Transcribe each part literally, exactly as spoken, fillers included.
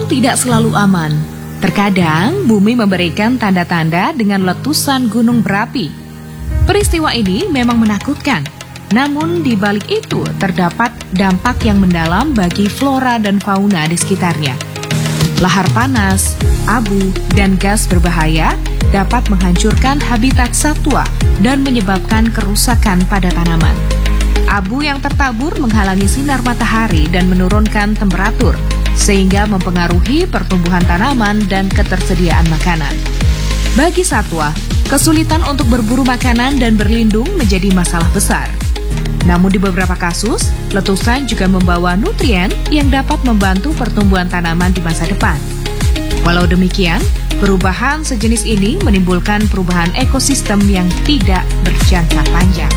tidak selalu aman. Terkadang bumi memberikan tanda-tanda dengan letusan gunung berapi. Peristiwa ini memang menakutkan, namun di balik itu terdapat dampak yang mendalam bagi flora dan fauna di sekitarnya. Lahar panas, abu, dan gas berbahaya dapat menghancurkan habitat satwa dan menyebabkan kerusakan pada tanaman. Abu yang tertabur menghalangi sinar matahari dan menurunkan temperatur, sehingga mempengaruhi pertumbuhan tanaman dan ketersediaan makanan. Bagi satwa, kesulitan untuk berburu makanan dan berlindung menjadi masalah besar. Namun di beberapa kasus, letusan juga membawa nutrien yang dapat membantu pertumbuhan tanaman di masa depan. Walau demikian, perubahan sejenis ini menimbulkan perubahan ekosistem yang tidak berjangka panjang.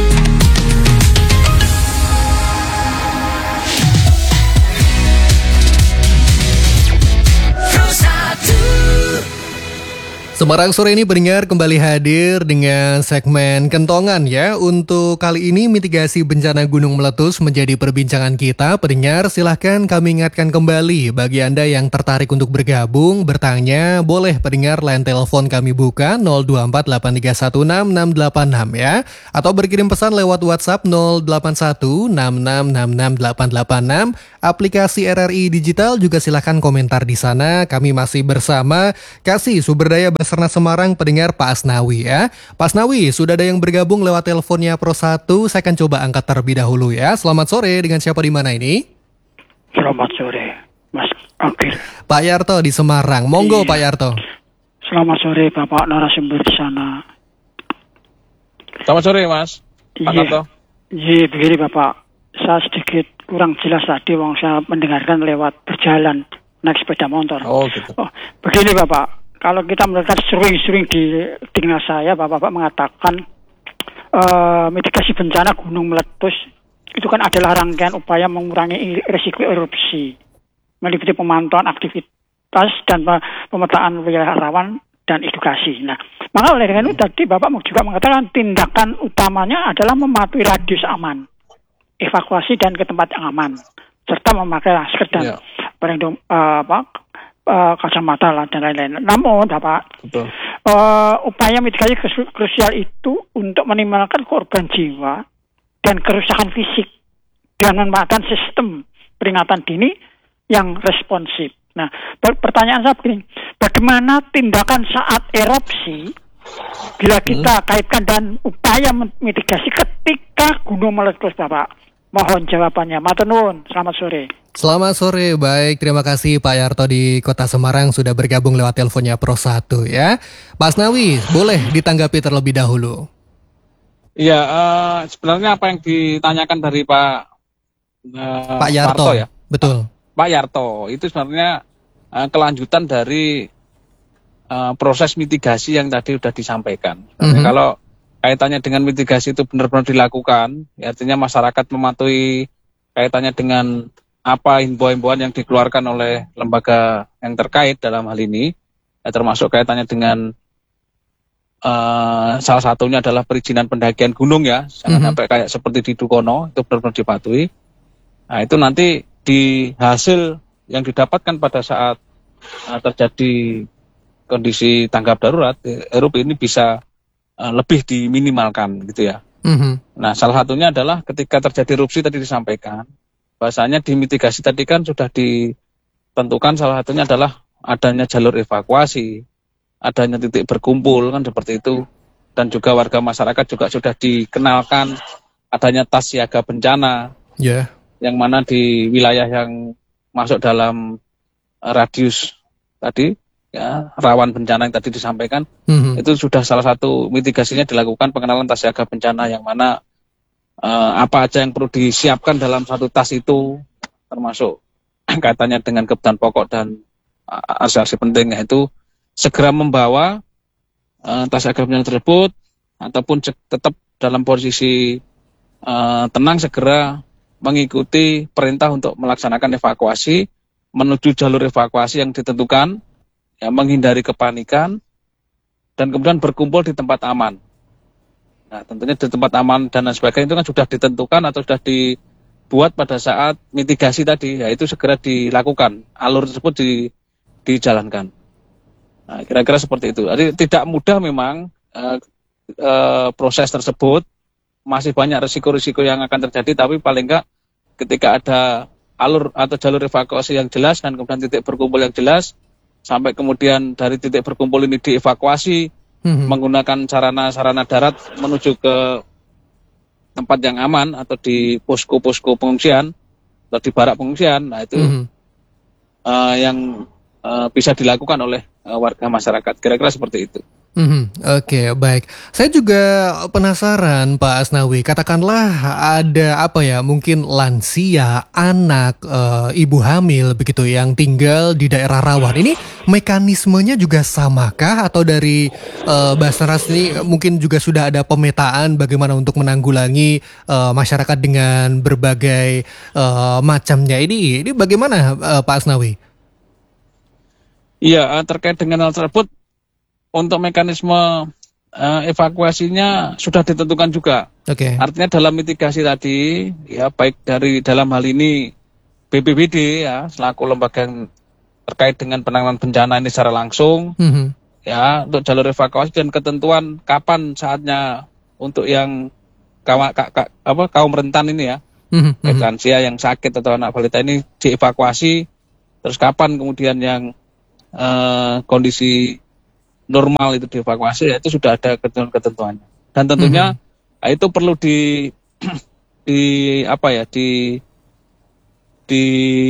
Semarang Sore ini pendengar kembali hadir dengan segmen Kentongan ya. Untuk kali ini mitigasi bencana gunung meletus menjadi perbincangan kita. Pendengar silahkan kami ingatkan kembali bagi Anda yang tertarik untuk bergabung, bertanya, boleh pendengar line telepon kami buka nol dua empat delapan tiga satu enam enam delapan enam ya. Atau berkirim pesan lewat WhatsApp nol delapan satu enam enam enam enam delapan delapan enam. Aplikasi R R I Digital juga silahkan komentar di sana. Kami masih bersama Kasih Sumber Daya Basarnas Semarang, pendengar Pak Asnawi ya. Pak Asnawi, sudah ada yang bergabung lewat teleponnya Pro satu. Saya akan coba angkat terlebih dahulu ya. Selamat sore, dengan siapa di mana ini? Selamat sore, Mas Akil. Pak Yarto di Semarang. Monggo iya. Pak Yarto. Selamat sore Bapak narasumber di sana. Selamat sore Mas. Pak Yarto. Iya, begini Bapak. Saya sedikit kurang jelas tadi, wong saya mendengarkan lewat berjalan naik sepeda motor. Oh gitu. Oh, begini Bapak, kalau kita melihat sering-sering di telinga saya, Bapak-Bapak mengatakan uh, mitigasi bencana gunung meletus itu kan adalah rangkaian upaya mengurangi risiko erupsi, meliputi pemantauan aktivitas dan pemetaan wilayah rawan dan edukasi. Nah, maka oleh dengan itu tadi Bapak juga mengatakan tindakan utamanya adalah mematuhi radius aman, evakuasi dan ke tempat yang aman, serta memakai masker dan yeah. pelindung uh, apa uh, kacamata dan lain-lain. Namun, Bapak, uh, upaya mitigasi krusial itu untuk minimalkan korban jiwa dan kerusakan fisik dan memanfaatkan sistem peringatan dini yang responsif. Nah, pertanyaan saya begini, bagaimana tindakan saat erupsi bila kita hmm. kaitkan dan upaya mitigasi ketika gunung meletus, Bapak? Mohon jawabannya. Matur nuwun. Selamat sore. Selamat sore. Baik, terima kasih Pak Yarto di Kota Semarang sudah bergabung lewat teleponnya Pro satu ya. Pak Asnawi, boleh ditanggapi terlebih dahulu. Iya, uh, sebenarnya apa yang ditanyakan dari Pak uh, Pak Yarto Parto, ya. Betul. Pak Yarto itu sebenarnya uh, kelanjutan dari uh, proses mitigasi yang tadi sudah disampaikan. Mm-hmm. Kalau kaitannya dengan mitigasi itu benar-benar dilakukan, ya artinya masyarakat mematuhi kaitannya dengan apa himbauan-himbauan yang dikeluarkan oleh lembaga yang terkait dalam hal ini, ya termasuk kaitannya dengan uh, salah satunya adalah perizinan pendakian gunung ya, jangan mm-hmm. sampai kayak seperti di Dukono, itu benar-benar dipatuhi. Nah itu nanti di hasil yang didapatkan pada saat uh, terjadi kondisi tanggap darurat, erupsi ini bisa lebih diminimalkan gitu ya. Mm-hmm. Nah salah satunya adalah ketika terjadi erupsi tadi disampaikan, bahasanya di mitigasi tadi kan sudah ditentukan salah satunya adalah adanya jalur evakuasi, adanya titik berkumpul kan seperti itu, dan juga warga masyarakat juga sudah dikenalkan adanya tas siaga bencana, yeah. yang mana di wilayah yang masuk dalam radius tadi, ya, rawan bencana yang tadi disampaikan, mm-hmm. itu sudah salah satu mitigasinya dilakukan pengenalan tas siaga bencana yang mana uh, apa aja yang perlu disiapkan dalam satu tas itu, termasuk kaitannya dengan kebutuhan pokok dan uh, aspek penting, yaitu segera membawa uh, tas siaga bencana tersebut ataupun c- tetap dalam posisi uh, tenang, segera mengikuti perintah untuk melaksanakan evakuasi menuju jalur evakuasi yang ditentukan, ya, menghindari kepanikan, dan kemudian berkumpul di tempat aman. Nah, tentunya di tempat aman dan sebagainya itu kan sudah ditentukan atau sudah di, buat pada saat mitigasi tadi, yaitu segera dilakukan, alur tersebut di, dijalankan. Nah, kira-kira seperti itu. Jadi tidak mudah memang uh, uh, proses tersebut, masih banyak risiko-risiko yang akan terjadi, tapi paling enggak ketika ada alur atau jalur evakuasi yang jelas dan kemudian titik berkumpul yang jelas, sampai kemudian dari titik berkumpul ini dievakuasi mm-hmm. menggunakan sarana-sarana darat menuju ke tempat yang aman atau di posko-posko pengungsian atau di barak pengungsian. Nah itu mm-hmm. uh, yang uh, bisa dilakukan oleh uh, warga masyarakat. Kira-kira seperti itu. Mm-hmm. Oke, okay, baik. Saya juga penasaran Pak Asnawi, katakanlah ada apa ya, mungkin lansia, anak, e, ibu hamil begitu yang tinggal di daerah rawan. Ini mekanismenya juga samakah atau dari e, Basarnas ini mungkin juga sudah ada pemetaan bagaimana untuk menanggulangi e, masyarakat dengan berbagai e, macamnya. Ini ini bagaimana e, Pak Asnawi? Iya, terkait dengan hal tersebut, untuk mekanisme uh, evakuasinya sudah ditentukan juga. Oke. Okay. Artinya dalam mitigasi tadi, ya baik dari dalam hal ini B P B D ya selaku lembaga yang terkait dengan penanganan bencana ini secara langsung, mm-hmm. ya untuk jalur evakuasi dan ketentuan kapan saatnya untuk yang kaum, ka, ka, apa, kaum rentan ini ya, mm-hmm. lansia yang sakit atau anak balita ini dievakuasi, terus kapan kemudian yang uh, kondisi normal itu dievakuasi, ya itu sudah ada ketentuan-ketentuannya. Dan tentunya mm-hmm. itu perlu di di apa ya di di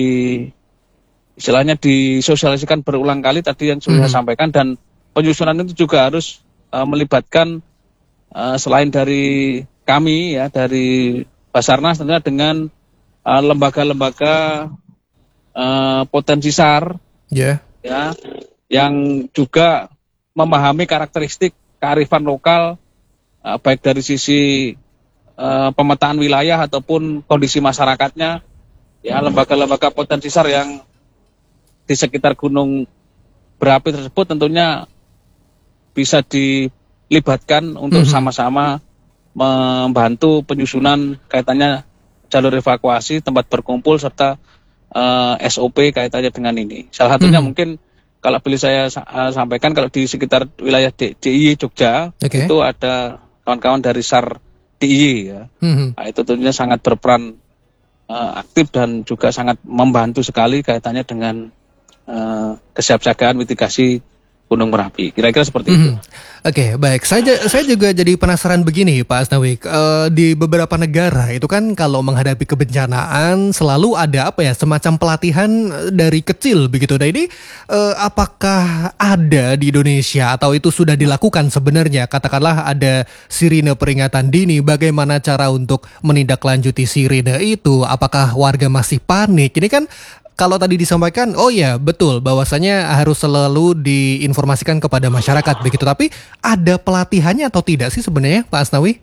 istilahnya disosialisasikan berulang kali tadi yang sudah mm-hmm. saya sampaikan, dan penyusunan itu juga harus uh, melibatkan uh, selain dari kami ya dari Basarnas tentunya dengan uh, lembaga-lembaga uh, potensi S A R yeah. ya yang juga memahami karakteristik kearifan lokal uh, baik dari sisi uh, pemetaan wilayah ataupun kondisi masyarakatnya, ya lembaga-lembaga potensi S A R yang di sekitar gunung berapi tersebut tentunya bisa dilibatkan untuk mm-hmm. sama-sama membantu penyusunan kaitannya jalur evakuasi, tempat berkumpul serta uh, S O P kaitannya dengan ini. Salah satunya mm-hmm. mungkin kalau boleh saya uh, sampaikan, kalau di sekitar wilayah D I Y Jogja, okay. itu ada kawan-kawan dari S A R D I Y ya. Mm-hmm. Nah, itu tentunya sangat berperan uh, aktif dan juga sangat membantu sekali kaitannya dengan uh, kesiapsiagaan mitigasi Gunung Merapi. Kira-kira seperti mm-hmm. itu. Oke, okay, baik. Saya saya juga jadi penasaran begini, Pak Asnawi. Uh, di beberapa negara itu kan kalau menghadapi kebencanaan selalu ada apa ya, semacam pelatihan dari kecil begitu. Nah ini uh, apakah ada di Indonesia atau itu sudah dilakukan sebenarnya? Katakanlah ada sirine peringatan dini, bagaimana cara untuk menindaklanjuti sirine itu? Apakah warga masih panik? Ini kan kalau tadi disampaikan, oh ya betul, bahwasanya harus selalu diinformasikan kepada masyarakat begitu. Tapi ada pelatihannya atau tidak sih sebenarnya, Pak Asnawi?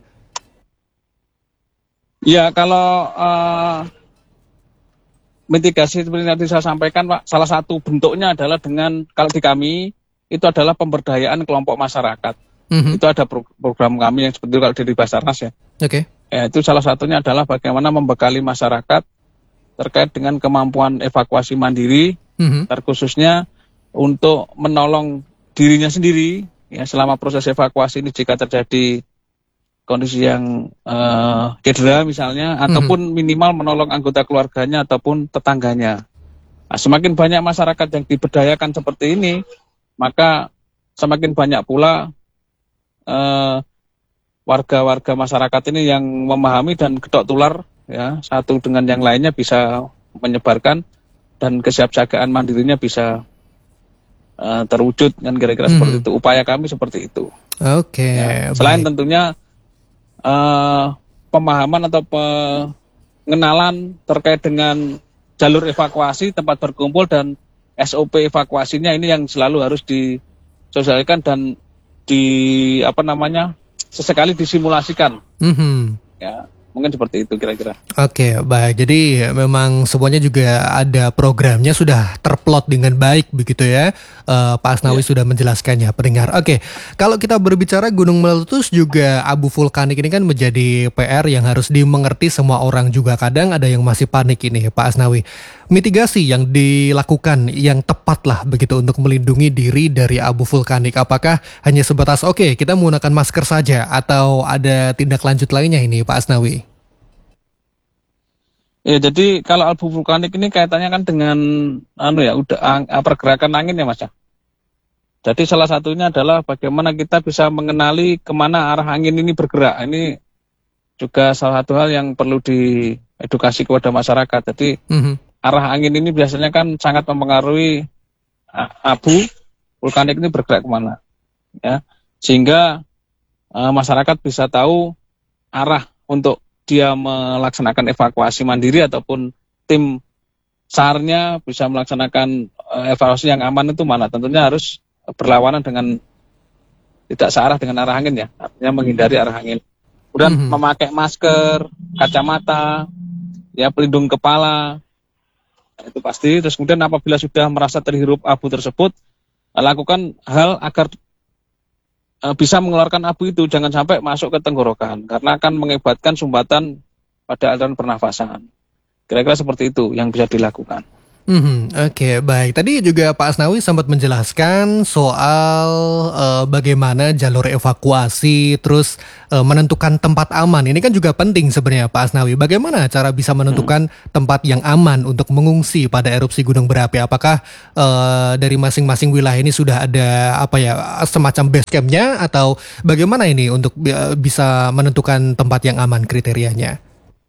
Ya, kalau uh, mitigasi seperti yang tadi saya sampaikan, Pak, salah satu bentuknya adalah dengan, kalau di kami, itu adalah pemberdayaan kelompok masyarakat. Mm-hmm. Itu ada pro- program kami yang seperti kalau di Basarnas ya. Oke. Okay. Ya, itu salah satunya adalah bagaimana membekali masyarakat terkait dengan kemampuan evakuasi mandiri, mm-hmm. terkhususnya untuk menolong dirinya sendiri ya selama proses evakuasi ini jika terjadi kondisi yang uh, cedera misalnya, mm-hmm. ataupun minimal menolong anggota keluarganya ataupun tetangganya. Nah, semakin banyak masyarakat yang diberdayakan seperti ini, maka semakin banyak pula uh, warga-warga masyarakat ini yang memahami dan gedok tular ya satu dengan yang lainnya bisa menyebarkan dan kesiapsiagaan mandirinya bisa uh, terwujud kan kira-kira hmm. seperti itu. Upaya kami seperti itu. Oke. Okay, ya, selain baik. tentunya uh, pemahaman atau pengenalan terkait dengan jalur evakuasi, tempat berkumpul dan S O P evakuasinya ini yang selalu harus disosialisasikan dan di apa namanya sesekali disimulasikan. Hmm. Ya. Mungkin seperti itu kira-kira. Oke, baik. Jadi memang semuanya juga ada programnya, sudah terplot dengan baik begitu ya. Uh, Pak Asnawi yeah. sudah menjelaskannya, pendengar. Oke, kalau kita berbicara gunung meletus juga abu vulkanik ini kan menjadi P R yang harus dimengerti semua orang juga. Kadang ada yang masih panik ini, Pak Asnawi. Mitigasi yang dilakukan yang tepat lah begitu untuk melindungi diri dari abu vulkanik. Apakah hanya sebatas oke okay, kita menggunakan masker saja atau ada tindak lanjut lainnya ini, Pak Asnawi? Ya, jadi kalau abu vulkanik ini kaitannya kan dengan anu ya, udah ang, pergerakan angin ya Mas ya. Jadi salah satunya adalah bagaimana kita bisa mengenali kemana arah angin ini bergerak. Ini juga salah satu hal yang perlu diedukasi kepada masyarakat. Jadi mm-hmm. arah angin ini biasanya kan sangat mempengaruhi abu vulkanik ini bergerak kemana, ya, sehingga uh, masyarakat bisa tahu arah untuk dia melaksanakan evakuasi mandiri ataupun tim SAR-nya bisa melaksanakan uh, evakuasi yang aman itu mana. Tentunya harus berlawanan dengan tidak searah dengan arah angin ya, artinya menghindari arah angin. Kemudian mm-hmm. memakai masker, kacamata, ya pelindung kepala, itu pasti. Terus kemudian apabila sudah merasa terhirup abu tersebut, lakukan hal agar uh, bisa mengeluarkan abu itu, jangan sampai masuk ke tenggorokan karena akan mengakibatkan sumbatan pada aliran pernafasan. Kira-kira seperti itu yang bisa dilakukan. Hmm, Oke, okay, baik. Tadi juga Pak Asnawi sempat menjelaskan soal uh, bagaimana jalur evakuasi, terus uh, menentukan tempat aman. Ini kan juga penting sebenarnya Pak Asnawi. Bagaimana cara bisa menentukan hmm. tempat yang aman untuk mengungsi pada erupsi gunung berapi? Apakah uh, dari masing-masing wilayah ini sudah ada apa ya semacam base camp-nya atau bagaimana ini untuk uh, bisa menentukan tempat yang aman kriterianya?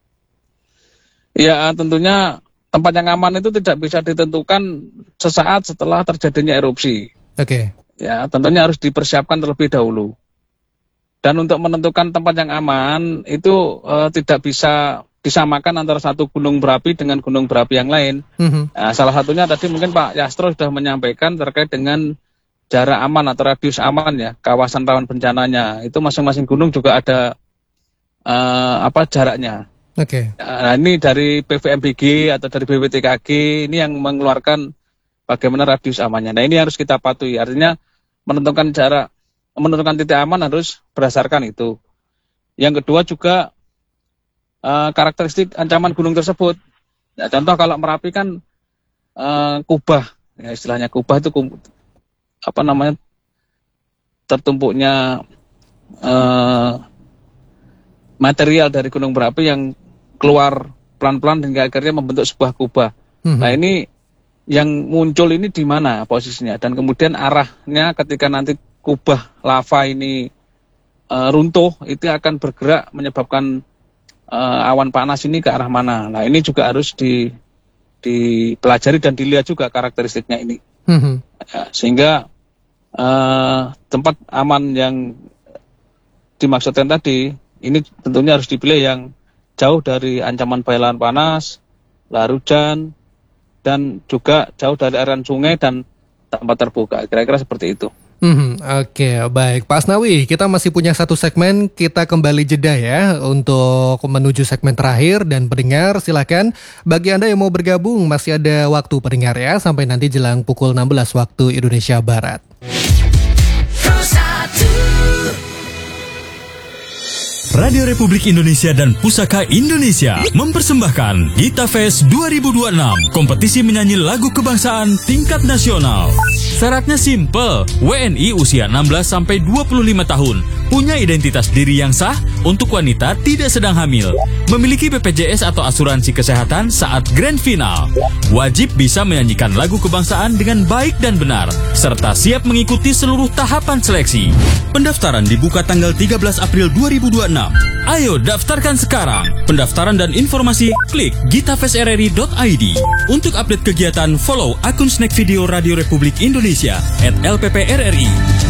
Ya, tentunya tempat yang aman itu tidak bisa ditentukan sesaat setelah terjadinya erupsi. Oke. Okay. Ya, tentunya harus dipersiapkan terlebih dahulu. Dan untuk menentukan tempat yang aman itu uh, tidak bisa disamakan antara satu gunung berapi dengan gunung berapi yang lain. Mm-hmm. Nah, salah satunya tadi mungkin Pak Yastro sudah menyampaikan terkait dengan jarak aman atau radius aman ya, kawasan rawan bencananya. Itu masing-masing gunung juga ada uh, apa jaraknya. Oke. Okay. Nah, ini dari P V M B G atau dari B W T K G ini yang mengeluarkan bagaimana radius amannya. Nah, ini harus kita patuhi. Artinya menentukan jarak, menentukan titik aman harus berdasarkan itu. Yang kedua juga uh, karakteristik ancaman gunung tersebut. Ya, contoh kalau Merapi kan uh, kubah, ya, istilahnya kubah itu kum, apa namanya tertumpuknya uh, material dari gunung berapi yang keluar pelan-pelan hingga akhirnya membentuk sebuah kubah. Mm-hmm. Nah, ini yang muncul ini di mana posisinya dan kemudian arahnya ketika nanti kubah lava ini uh, runtuh itu akan bergerak menyebabkan uh, awan panas ini ke arah mana. Nah, ini juga harus di dipelajari dan dilihat juga karakteristiknya ini. Mm-hmm. Ya, sehingga uh, tempat aman yang dimaksudkan tadi ini tentunya harus dipilih yang jauh dari ancaman bahaya lawan panas, lahar hujan, dan juga jauh dari aliran sungai dan tempat terbuka. Kira-kira seperti itu. Hmm, Oke, okay, baik. Pak Asnawi, kita masih punya satu segmen, kita kembali jeda ya untuk menuju segmen terakhir. Dan pendengar silakan, bagi Anda yang mau bergabung masih ada waktu pendengar ya, sampai nanti jelang pukul enam belas waktu Indonesia Barat. Radio Republik Indonesia dan Pusaka Indonesia mempersembahkan Gita Fest dua ribu dua puluh enam, kompetisi menyanyi lagu kebangsaan tingkat nasional. Syaratnya simple, W N I usia enam belas sampai dua puluh lima tahun, punya identitas diri yang sah, untuk wanita tidak sedang hamil, memiliki B P J S atau asuransi kesehatan saat grand final, wajib bisa menyanyikan lagu kebangsaan dengan baik dan benar, serta siap mengikuti seluruh tahapan seleksi. Pendaftaran dibuka tanggal tiga belas April dua ribu dua puluh enam. Ayo daftarkan sekarang. Pendaftaran dan informasi klik gitafest r r i dot i d. Untuk update kegiatan follow akun Snack Video Radio Republik Indonesia at L P P R R I.